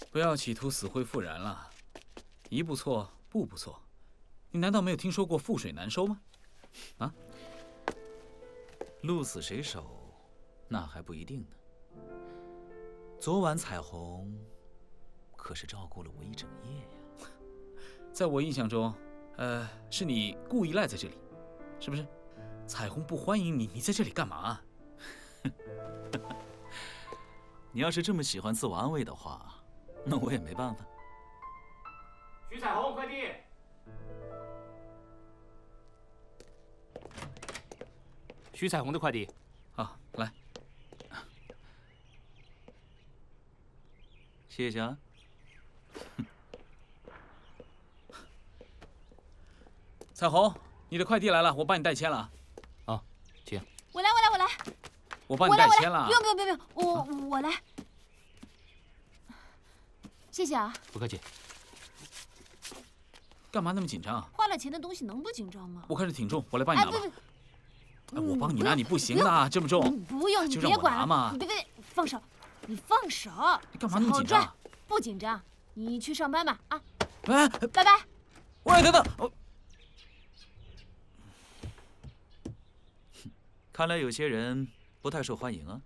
不要企图死灰复燃了，一步错，步步错。你难道没有听说过覆水难收吗？啊？ 鹿死谁手，那还不一定呢。昨晚彩虹可是照顾了我一整夜呀。 在我印象中，是你故意赖在这里，是不是？彩虹不欢迎你，你在这里干嘛？ 你要是这么喜欢自我安慰的话，那我也没办法。 徐彩虹，快递！徐彩虹的快递。 好，来。 谢谢啊。 彩虹，你的快递来了，我帮你代签了。 啊，请。 我来。 我帮你代签了。 不用，我来。谢谢啊。 不客气。 干嘛那么紧张？ 花了钱的东西能不紧张吗？ 我看着挺重，我来帮你拿吧。我帮你拿，你不行的，这么重。 不用，你就让我别管了拿嘛。 别，放手！你放手！ 你干嘛那么紧张？ 不紧张，你去上班吧啊！ 哎， 拜拜。 喂，等等。 看来有些人不太受欢迎啊。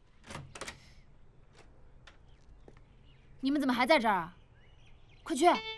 你们怎么还在这儿啊？快去！